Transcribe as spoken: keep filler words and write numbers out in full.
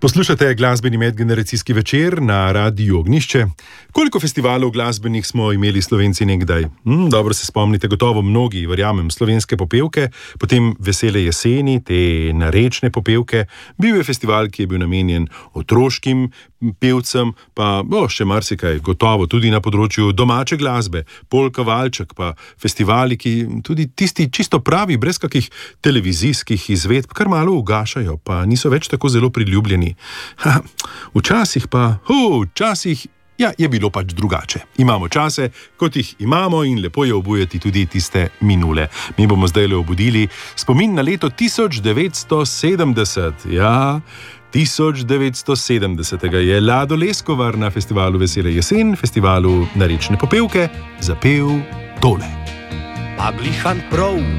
Poslušate glasbeni medgeneracijski večer na Radiu Ognjišče. Koliko festivalov glasbenih smo imeli Slovenci nekdaj? Hm, dobro se spomnite, gotovo mnogi, verjamem, slovenske popevke, potem Vesele jeseni, te narečne popevke. Bil je festival, ki je bil namenjen otroškim pevcem, pa bo še marsikaj, gotovo tudi na področju domače glasbe, polka, valček, pa festivali, ki tudi tisti čisto pravi, brez kakih televizijskih izvedb, kar malo ugašajo, pa niso več tako zelo priljubljeni. Ha, včasih pa, hu, včasih, ja, je bilo pač drugače. Imamo čase, kot jih imamo in lepo je obujati tudi tiste minule. Mi bomo zdaj le obudili spomin na leto tisoč devetsto sedemdeset, ja, tisoč devetsto sedemdesetega je Lado Leskovar na festivalu Vesele jesen, festivalu narečne popevke, zapel tole. Pa glihan prav